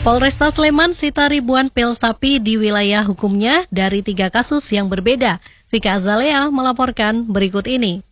Polresta Sleman sita ribuan pil sapi di wilayah hukumnya dari 3 kasus yang berbeda. Vika Azalea melaporkan berikut ini.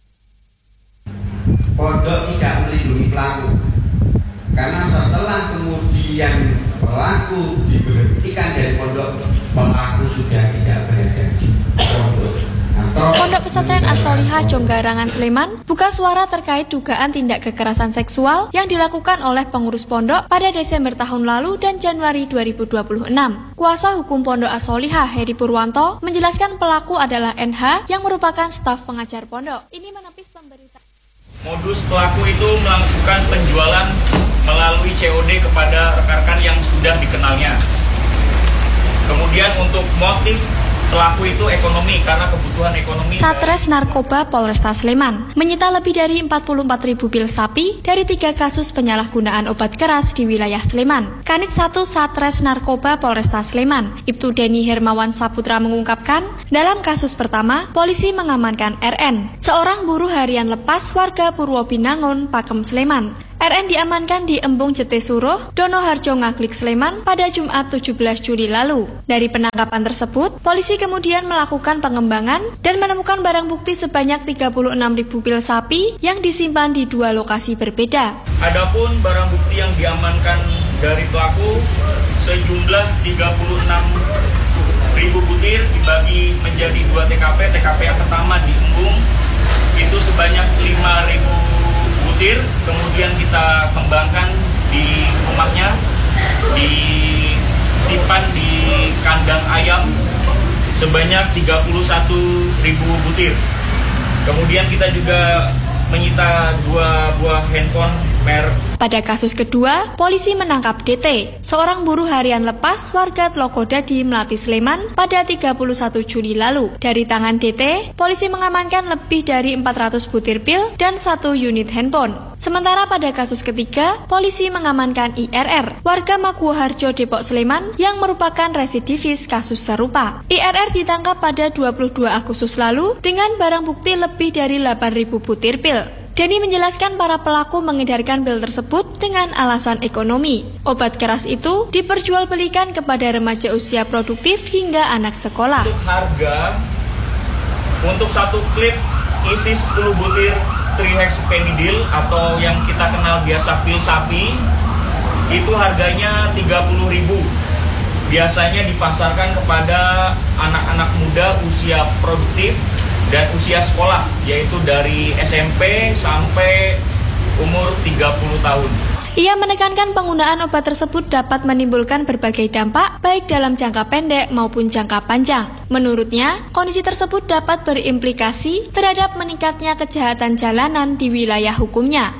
Pondok tidak melindungi pelaku, karena setelah kemudian pelaku diberhentikan dari pondok, pelaku sudah tidak berada di pondok. Pondok Pesantren As-Solihah Jonggarangan Sleman buka suara terkait dugaan tindak kekerasan seksual yang dilakukan oleh pengurus pondok pada Desember tahun lalu dan Januari 2026. Kuasa hukum Pondok As-Solihah Heri Purwanto menjelaskan pelaku adalah NH yang merupakan staf pengajar pondok. Ini menepis pemberitaan. Modus pelaku itu melakukan penjualan melalui COD kepada rekan-rekan yang sudah dikenalnya. Kemudian untuk motif pelaku itu ekonomi, karena kebutuhan ekonomi. Satres Narkoba Polresta Sleman menyita lebih dari 44.000 pil sapi dari 3 kasus penyalahgunaan obat keras di wilayah Sleman. Kanit 1 Satres Narkoba Polresta Sleman, Ibtu Deni Hermawan Saputra mengungkapkan, dalam kasus pertama, polisi mengamankan RN, seorang buruh harian lepas warga Purwobinangun, Pakem, Sleman. RN diamankan di Embung Jete Suruh, Donoharjo Ngaglik, Sleman pada Jumat 17 Juli lalu. Dari penangkapan tersebut, polisi kemudian melakukan pengembangan dan menemukan barang bukti sebanyak 36.000 pil sapi yang disimpan di 2 lokasi berbeda. Adapun barang bukti yang diamankan dari pelaku sejumlah 36.000 butir dibagi menjadi 2 TKP. TKP yang pertama di Embung itu sebanyak 5.000 butir, kemudian kita kembangkan di rumahnya, disimpan di kandang ayam sebanyak 31.000 butir. Kemudian kita juga menyita 2 buah handphone merek. Pada kasus kedua, polisi menangkap DT, seorang buruh harian lepas warga Tlokodadi, Melati, Sleman pada 31 Juli lalu. Dari tangan DT, polisi mengamankan lebih dari 400 butir pil dan 1 unit handphone. Sementara pada kasus ketiga, polisi mengamankan IRR, warga Maguwoharjo, Depok, Sleman yang merupakan residivis kasus serupa. IRR ditangkap pada 22 Agustus lalu dengan barang bukti lebih dari 8.000 butir pil. Deni menjelaskan para pelaku mengedarkan pil tersebut dengan alasan ekonomi. Obat keras itu diperjualbelikan kepada remaja usia produktif hingga anak sekolah. Untuk harga, untuk 1 klip isi 10 butir trihexyphenidyl atau yang kita kenal biasa pil sapi, itu harganya 30.000. Biasanya dipasarkan kepada anak-anak muda usia produktif dan usia sekolah, yaitu dari SMP sampai umur 30 tahun. Ia menekankan penggunaan obat tersebut dapat menimbulkan berbagai dampak, baik dalam jangka pendek maupun jangka panjang. Menurutnya, kondisi tersebut dapat berimplikasi terhadap meningkatnya kejahatan jalanan di wilayah hukumnya.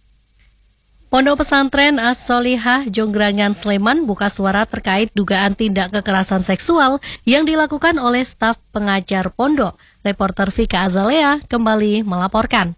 Pondok Pesantren As-Solihah Jonggarangan Sleman buka suara terkait dugaan tindak kekerasan seksual yang dilakukan oleh staf pengajar pondok. Reporter Vika Azalea kembali melaporkan.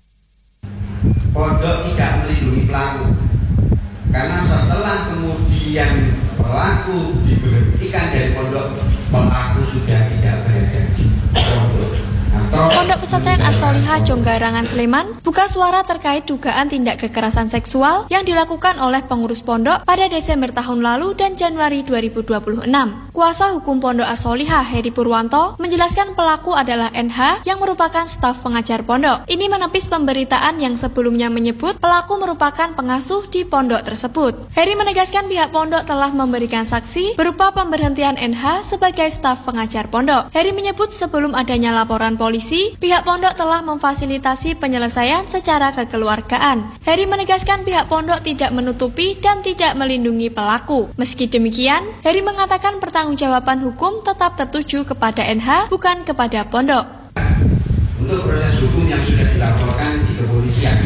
Pondok tidak melindungi pelaku, karena setelah kemudian pelaku diberhentikan dari pondok, pelaku sudah tidak berada di pondok. Pondok Pesantren As-Solihah Jonggarangan Sleman buka suara terkait dugaan tindak kekerasan seksual yang dilakukan oleh pengurus pondok pada Desember tahun lalu dan Januari 2026. Kuasa hukum Pondok As-Solihah Heri Purwanto menjelaskan pelaku adalah NH yang merupakan staf pengajar pondok. Ini menepis pemberitaan yang sebelumnya menyebut pelaku merupakan pengasuh di pondok tersebut. Heri menegaskan pihak pondok telah memberikan saksi berupa pemberhentian NH sebagai staf pengajar pondok. Heri menyebut sebelum adanya laporan polisi, pihak pondok telah memfasilitasi penyelesaian secara kekeluargaan. Heri menegaskan pihak pondok tidak menutupi dan tidak melindungi pelaku. Meski demikian, Heri mengatakan pertanggungjawaban hukum tetap tertuju kepada NH, bukan kepada pondok. Untuk proses hukum yang sudah dilaporkan di kepolisian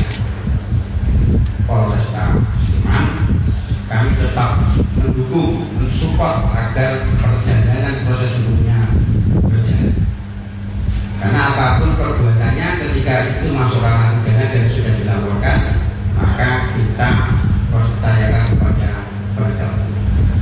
Polresta Sleman, kami tetap mendukung, mensupport agar perjalanan proses hukumnya berjalan. Karena apapun perbuatannya, ketika itu masuk ranah pidana dan sudah dilaporkan, maka kita percayakan kepada penegak hukum.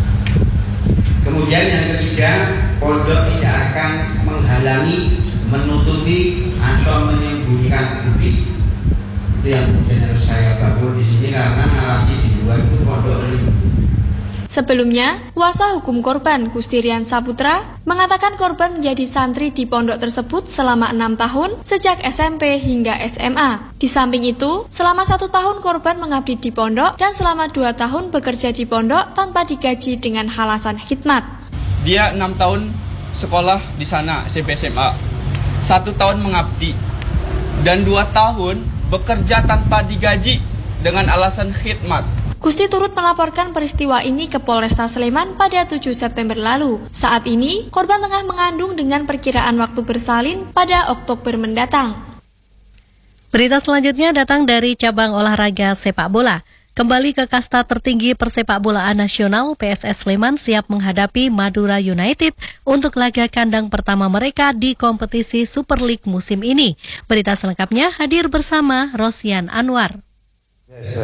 Kemudian yang ketiga, pondok tidak akan menghalangi, menutupi atau menyembunyikan bukti. Itu yang kemudian harus saya bangun di sini, karena narasi di luar itu pondok Sebelumnya, kuasa hukum korban Gustirian Saputra mengatakan korban menjadi santri di pondok tersebut selama 6 tahun sejak SMP hingga SMA. Di samping itu, selama 1 tahun korban mengabdi di pondok dan selama 2 tahun bekerja di pondok tanpa digaji dengan alasan khidmat. Dia 6 tahun sekolah di sana SMP SMA, 1 tahun mengabdi dan 2 tahun bekerja tanpa digaji dengan alasan khidmat. Gusti turut melaporkan peristiwa ini ke Polresta Sleman pada 7 September lalu. Saat ini, korban tengah mengandung dengan perkiraan waktu bersalin pada Oktober mendatang. Berita selanjutnya datang dari cabang olahraga sepak bola. Kembali ke kasta tertinggi persepakbolaan nasional, PSS Sleman siap menghadapi Madura United untuk laga kandang pertama mereka di kompetisi Super League musim ini. Berita selengkapnya hadir bersama Rosyan Anwar. Yes,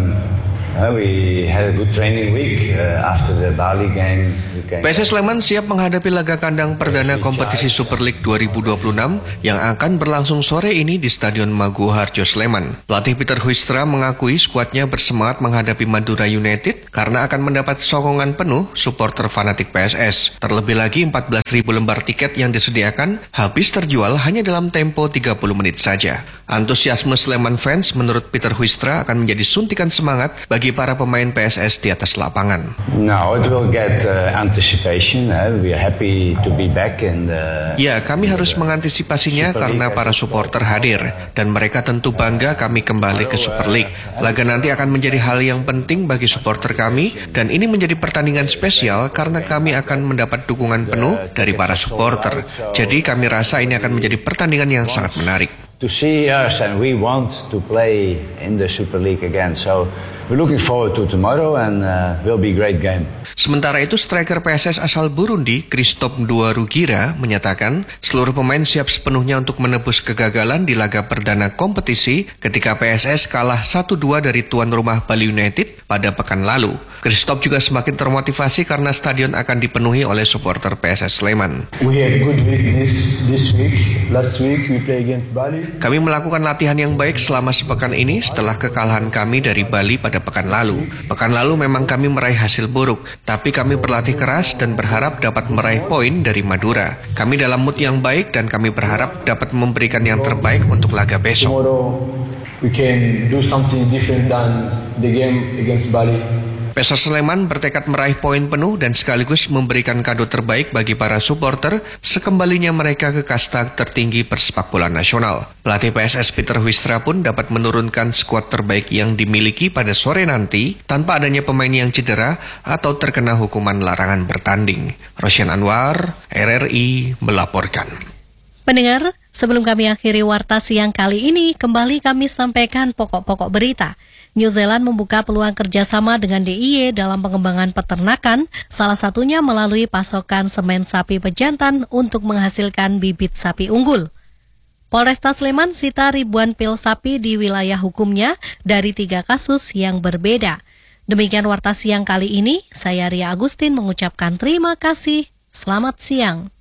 we had a good training week after the Bali game. PSS Sleman siap menghadapi laga kandang perdana kompetisi Super League 2026 yang akan berlangsung sore ini di Stadion Maguwo Harjo Sleman. Pelatih Peter Huistra mengakui skuadnya bersemangat menghadapi Madura United karena akan mendapat sokongan penuh supporter fanatik PSS. Terlebih lagi 14.000 lembar tiket yang disediakan habis terjual hanya dalam tempo 30 menit saja. Antusiasme Sleman fans menurut Peter Huistra akan menjadi suntikan semangat bagi para pemain PSS di atas lapangan. Now it will get anticipation. We are happy to be back in the. Ya, kami harus mengantisipasinya karena para supporter hadir dan mereka tentu bangga kami kembali ke Super League. Laga nanti akan menjadi hal yang penting bagi supporter kami dan ini menjadi pertandingan spesial karena kami akan mendapat dukungan penuh dari para supporter. Jadi kami rasa ini akan menjadi pertandingan yang sangat menarik. To see us and we want to play in the Super League again. So we're looking forward to tomorrow and will be a great game. Sementara itu, striker PSS asal Burundi, Christophe Nduwarugira, menyatakan seluruh pemain siap sepenuhnya untuk menebus kegagalan di laga perdana kompetisi ketika PSS kalah 1-2 dari tuan rumah Bali United pada pekan lalu. Christophe juga semakin termotivasi karena stadion akan dipenuhi oleh supporter PSS Sleman. We had good week this week. Last week we play against Bali. Kami melakukan latihan yang baik selama sepekan ini setelah kekalahan kami dari Bali pada pekan lalu. Pekan lalu memang kami meraih hasil buruk, tapi kami berlatih keras dan berharap dapat meraih poin dari Madura. Kami dalam mood yang baik dan kami berharap dapat memberikan yang terbaik untuk laga besok. Tomorrow we can do something different than the game against Bali. PSS Sleman bertekad meraih poin penuh dan sekaligus memberikan kado terbaik bagi para supporter sekembalinya mereka ke kasta tertinggi persepakbolaan nasional. Pelatih PSS Peter Huistra pun dapat menurunkan skuad terbaik yang dimiliki pada sore nanti tanpa adanya pemain yang cedera atau terkena hukuman larangan bertanding. Rosyan Anwar, RRI melaporkan. Pendengar, sebelum kami akhiri warta siang kali ini, kembali kami sampaikan pokok-pokok berita. New Zealand membuka peluang kerjasama dengan DIY dalam pengembangan peternakan, salah satunya melalui pasokan semen sapi pejantan untuk menghasilkan bibit sapi unggul. Polresta Sleman sita ribuan pil sapi di wilayah hukumnya dari 3 kasus yang berbeda. Demikian warta siang kali ini, saya Ria Agustin mengucapkan terima kasih. Selamat siang.